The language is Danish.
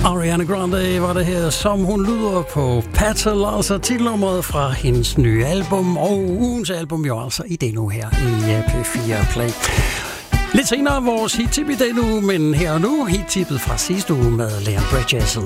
Ariana Grande var det her, som hun lyder på Petal, altså titelnummeret fra hendes nye album, og ugens album jo altså i det nu her i P4 Play. Lidt senere vores hit-tip i den uge, men her og nu hit-tippet fra sidste uge med Leon Bridges,